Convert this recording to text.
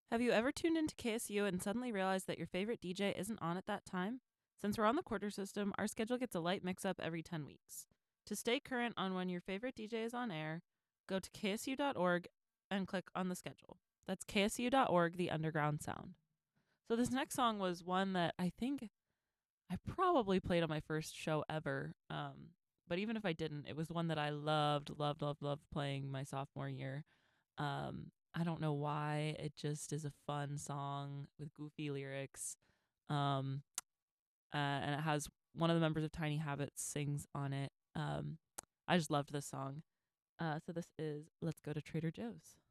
Have you ever tuned into KSU and suddenly realized that your favorite DJ isn't on at that time? Since we're on the quarter system, our schedule gets a light mix up every 10 weeks. To stay current on when your favorite DJ is on air, go to ksu.org and click on the schedule. That's ksu.org, the underground sound. So, this next song was one that I think I probably played on my first show ever. But even if I didn't, it was one that I loved playing my sophomore year. I don't know why. It just is a fun song with goofy lyrics. Um, and it has one of the members of Tiny Habits sings on it. I just loved this song. So this is Let's Go to Trader Joe's.